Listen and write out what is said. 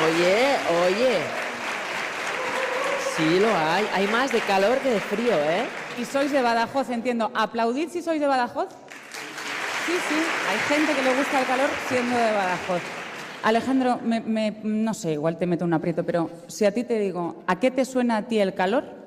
Oye, oye. Sí, lo hay. Hay más de calor que de frío, ¿eh? Y sois de Badajoz, entiendo. ¿Aplaudid si sois de Badajoz? Sí, sí. Hay gente que le gusta el calor siendo de Badajoz. Alejandro, no sé, igual te meto un aprieto, pero si a ti te digo, ¿a qué te suena a ti el calor?